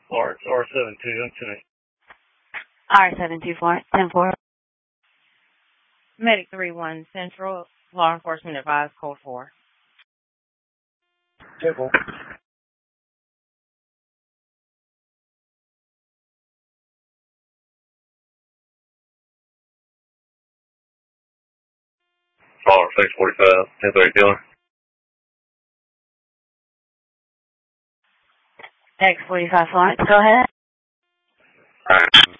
Florence, R72, Infinite. R72 Florence, 10-4. Medic 3-1 Central, law enforcement advised code 4. 10-4. Caller 645, 1030 dealer. X45 Florence, go ahead. Alright.